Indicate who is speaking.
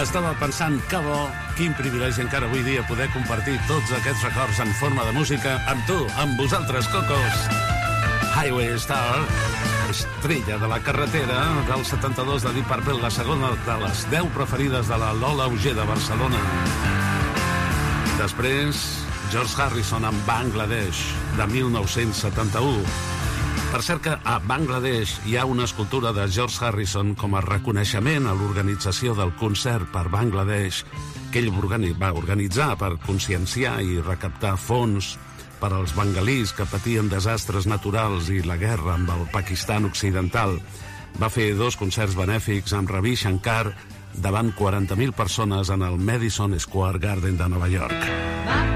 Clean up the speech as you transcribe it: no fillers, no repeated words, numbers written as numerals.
Speaker 1: Estava pensant que bo, quin privilegi encara avui dia poder compartir tots aquests records en forma de música amb tu, amb vosaltres, cocos. Highway Star, estrella de la carretera del 72 de Deep Purple, la segona de les 10 preferides de la Lola Auger de Barcelona. Després, George Harrison amb Bangladesh, de 1971. Per cert que a Bangladesh hi ha una escultura de George Harrison com a reconeixement a l'organització del concert per Bangladesh que ell va organitzar per conscienciar i recaptar fons per als bengalís que patien desastres naturals i la guerra amb el Pakistan occidental. Va fer 2 concerts benèfics amb Ravi Shankar davant 40.000 persones en el Madison Square Garden de Nova York.